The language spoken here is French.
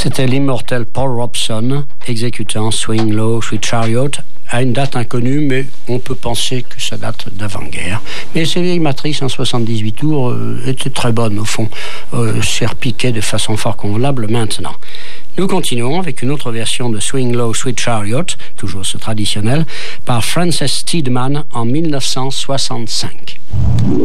C'était l'immortel Paul Robeson exécutant Swing Low, Sweet Chariot à une date inconnue, mais on peut penser que ça date d'avant-guerre. Mais ces vieilles matrices en 78 tours étaient très bonnes au fond, s'y repiquaient de façon fort convenable maintenant. Nous continuons avec une autre version de Swing Low, Sweet Chariot, toujours ce traditionnel, par Frances Steedman en 1965.